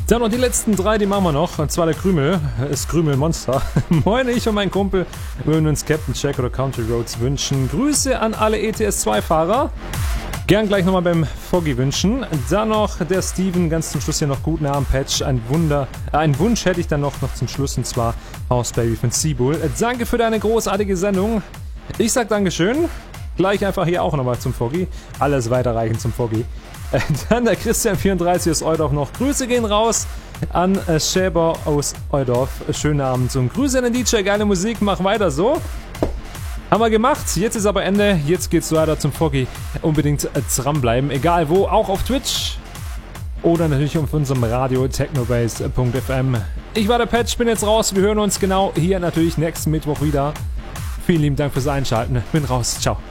Dann noch die letzten 3, die machen wir noch. Und zwar der Krümel, das Krümel-Monster. Moin, ich und mein Kumpel würden uns Captain Jack oder Country Roads wünschen. Grüße an alle ETS2-Fahrer. Gern gleich nochmal beim Foggy wünschen. Dann noch der Steven, ganz zum Schluss hier noch guten Abend, Patch. Ein Wunsch hätte ich dann noch zum Schluss, und zwar House Baby von Seabull. Danke für deine großartige Sendung. Ich sag Dankeschön. Gleich einfach hier auch nochmal zum Foggy. Alles weiterreichen zum Foggy. Dann der Christian34 aus Eudorf noch. Grüße gehen raus an Schäber aus Eudorf. Schönen Abend und Grüße an den DJ. Geile Musik, mach weiter so. Haben wir gemacht. Jetzt ist aber Ende. Jetzt geht's weiter zum Foggy. Unbedingt dranbleiben. Egal wo. Auch auf Twitch. Oder natürlich auf unserem Radio technobase.fm. Ich war der Patch. Bin jetzt raus. Wir hören uns genau hier natürlich nächsten Mittwoch wieder. Vielen lieben Dank fürs Einschalten. Bin raus. Ciao.